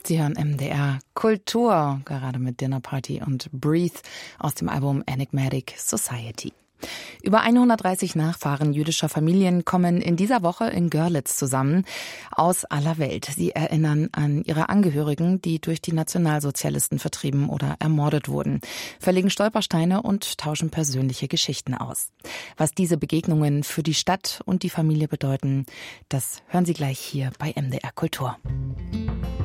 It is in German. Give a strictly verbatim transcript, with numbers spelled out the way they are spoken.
Sie hören M D R Kultur, gerade mit Dinner Party und Breathe aus dem Album Enigmatic Society. Über hundertdreißig Nachfahren jüdischer Familien kommen in dieser Woche in Görlitz zusammen, aus aller Welt. Sie erinnern an ihre Angehörigen, die durch die Nationalsozialisten vertrieben oder ermordet wurden, verlegen Stolpersteine und tauschen persönliche Geschichten aus. Was diese Begegnungen für die Stadt und die Familie bedeuten, das hören Sie gleich hier bei M D R Kultur.